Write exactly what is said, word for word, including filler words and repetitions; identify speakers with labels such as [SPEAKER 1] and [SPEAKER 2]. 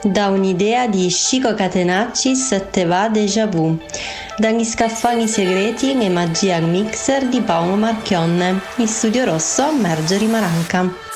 [SPEAKER 1] Da un'idea di Chico Catenacci te va déjà vu, dagli scaffali segreti e magia al mixer di Paolo Marchionne, in studio rosso Margherita Maranca.